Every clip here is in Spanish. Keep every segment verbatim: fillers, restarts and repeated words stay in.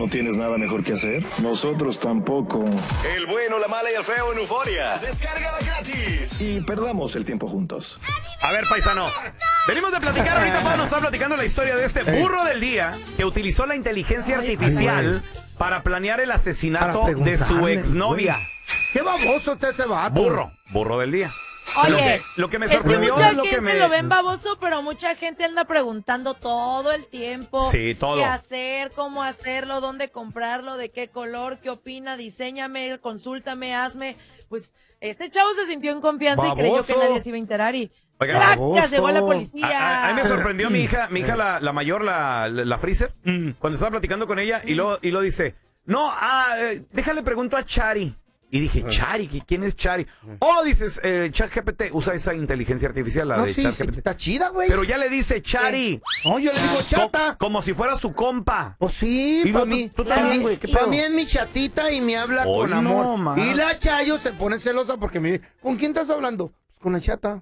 ¿No tienes nada mejor que hacer? Nosotros tampoco. El bueno, la mala y el feo en Euforia. Descárgala gratis. Y perdamos el tiempo juntos. A ver, paisano. Venimos de platicar, ahorita Pau nos está platicando la historia de este burro del día que utilizó la inteligencia artificial para planear el asesinato de su exnovia. ¡Qué baboso está ese vato! Burro, burro del día. Oye, lo que, lo que me sorprendió es que mucha es lo gente que me... lo ven baboso, pero mucha gente anda preguntando todo el tiempo. Sí, todo. ¿Qué hacer? ¿Cómo hacerlo? ¿Dónde comprarlo? ¿De qué color? ¿Qué opina? Diséñame, consúltame, hazme. Pues este chavo se sintió en confianza baboso. Y creyó que nadie se iba a enterar y... Oiga, ¡Tracas! Llegó la policía. A, a, a mí me sorprendió mi hija, mi hija la, la mayor, la, la, la Freezer, mm. cuando estaba platicando con ella y luego y lo dice, no, ah, eh, déjale pregunto a Chari. Y dije, Chari, ¿quién es Chari? Oh, dices, eh, ChatGPT usa esa inteligencia artificial, la no, de sí, ChatGPT. Sí, está chida, güey. Pero ya le dice Chari. No, yo le digo chata. Co como si fuera su compa. Pues sí, para mí. Tú, tú también, güey. Para mí es mi chatita y me habla Hoy con amor. No, y la Chayo se pone celosa porque me dice, ¿con quién estás hablando? Pues con la chata.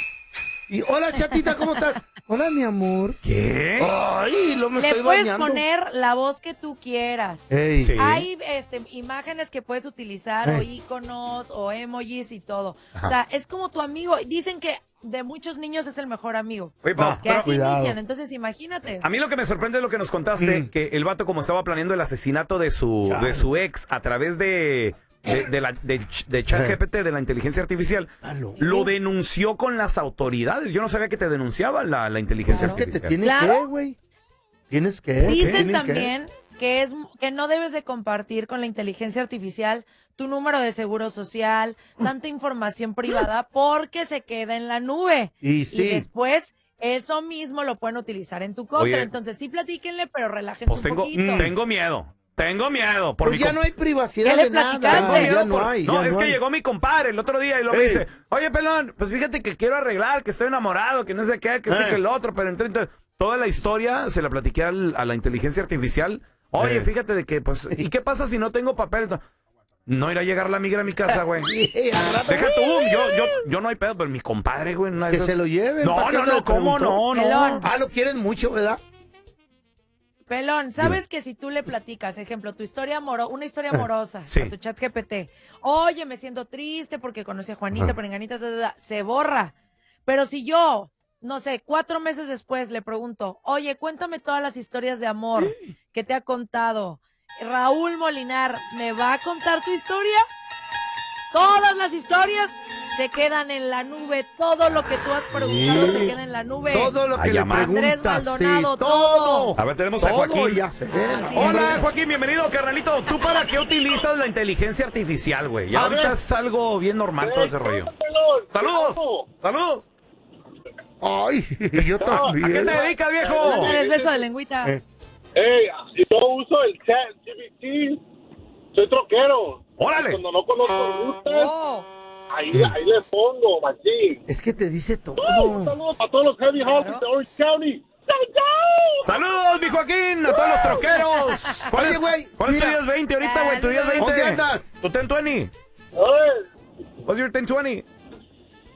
Y hola, chatita, ¿cómo estás? Hola, mi amor. ¿Qué? Ay, lo me Le estoy puedes bañando. poner la voz que tú quieras. Ey. Sí. Hay este, imágenes que puedes utilizar, Ey. o iconos, o emojis y todo. Ajá. O sea, es como tu amigo. Dicen que de muchos niños es el mejor amigo. Oye, Pau, que pero, así cuidado. inician, entonces imagínate. A mí lo que me sorprende es lo que nos contaste, mm. que el vato como estaba planeando el asesinato de su, claro. de su ex a través de... De, de, la, de, de ChatGPT, de la inteligencia artificial, lo denunció con las autoridades. Yo no sabía que te denunciaba la, la inteligencia claro. artificial. Es que te tiene ¿Claro? que, güey. Tienes que. Dicen también que? que es que no debes de compartir con la inteligencia artificial tu número de seguro social, tanta información privada, porque se queda en la nube. Y, sí. y después eso mismo lo pueden utilizar en tu contra. Oye, entonces sí platíquenle, pero relájense pues un tengo, poquito. Tengo miedo. Tengo miedo. Por pues mi ya no hay privacidad de nada. Tengo No, miedo ya no por... hay. No, ya es no que hay. llegó mi compadre el otro día y lo me dice, oye, pelón, pues fíjate que quiero arreglar, que estoy enamorado, que no sé qué, que este, que el otro, pero entonces toda la historia se la platiqué al, a la inteligencia artificial. Oye, eh. fíjate de que, pues, ¿y qué pasa si no tengo papel? No irá a llegar la migra a mi casa, güey. Deja tú, yo, yo, yo no hay pedo, pero mi compadre, güey. No que esas... se lo lleven. No, no, no, ¿cómo no? no? Ah, lo quieres mucho, ¿verdad? Pelón, ¿sabes que si tú le platicas, ejemplo, tu historia amorosa, una historia amorosa sí. a tu chat G P T, oye, me siento triste porque conocí a Juanita, Perenganita, ta, ta, ta, se borra. Pero si yo, no sé, cuatro meses después le pregunto, oye, cuéntame todas las historias de amor que te ha contado Raúl Molinar, ¿me va a contar tu historia? Todas las historias se quedan en la nube. Todo lo que tú has preguntado sí. se queda en la nube. Todo lo que Ay, le preguntas, Andrés Maldonado, sí, todo. A ver, tenemos todo a Joaquín. Ya sé. Ah, sí. Hola, Joaquín, bienvenido, carnalito. ¿Tú para qué utilizas la inteligencia artificial, güey? Ya ahorita es algo bien normal todo ese rollo. ¡Saludos! ¡Saludos! Ay, yo también. ¿A qué te dedicas, viejo? Mándales beso de lengüita. Eh. Hey, yo uso el chat G P T. Soy troquero. ¡Órale! Cuando no conozco rutas, Oh. ahí, ahí le pongo, machín. Es que te dice todo. Un saludo a todos los heavy houses Claro. de Orange County. ¡Saludos, mi Joaquín! ¡A todos los troqueros! ¿Cuál Oye, es, güey, ¿cuál es tu mira. diez veinte ahorita, güey? ¿Tu diez veinte? ¿Dónde andas? ¿Tu ten veinte? Hey, What's your ten veinte?